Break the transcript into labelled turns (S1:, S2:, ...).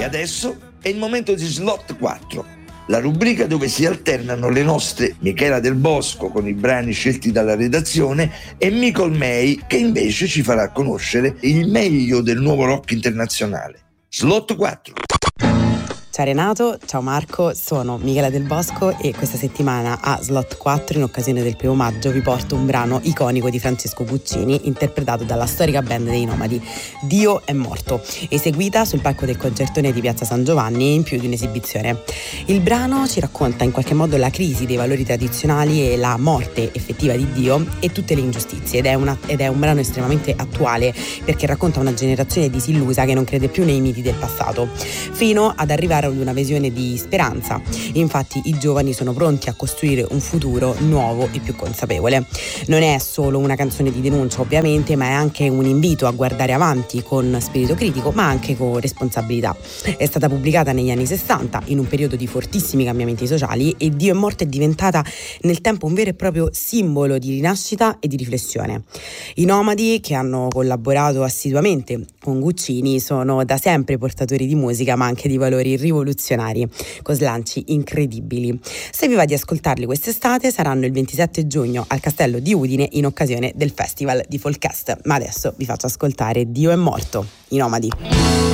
S1: E adesso è il momento di Slot 4, la rubrica dove si alternano le nostre Michela Del Bosco con i brani scelti dalla redazione e Michael May, che invece ci farà conoscere il meglio del nuovo rock internazionale. Slot 4.
S2: Ciao Renato, ciao Marco, sono Michela Del Bosco e questa settimana a Slot 4, in occasione del 1 maggio, vi porto un brano iconico di Francesco Guccini, interpretato dalla storica band dei Nomadi, Dio è morto, eseguita sul palco del Concertone di Piazza San Giovanni in più di un'esibizione. Il brano ci racconta in qualche modo la crisi dei valori tradizionali e la morte effettiva di Dio e tutte le ingiustizie, ed è un brano estremamente attuale, perché racconta una generazione disillusa che non crede più nei miti del passato, fino ad arrivare ad una visione di speranza. Infatti i giovani sono pronti a costruire un futuro nuovo e più consapevole. Non è solo una canzone di denuncia, ovviamente, ma è anche un invito a guardare avanti con spirito critico, ma anche con responsabilità. È stata pubblicata negli anni 60, in un periodo di fortissimi cambiamenti sociali, e Dio è morto è diventata nel tempo un vero e proprio simbolo di rinascita e di riflessione. I Nomadi, che hanno collaborato assiduamente con Guccini, sono da sempre portatori di musica, ma anche di valori rivoluzionari, con slanci incredibili. Se vi va di ascoltarli quest'estate, saranno il 27 giugno al Castello di Udine in occasione del Festival di Folkcast. Ma adesso vi faccio ascoltare Dio è morto, i Nomadi.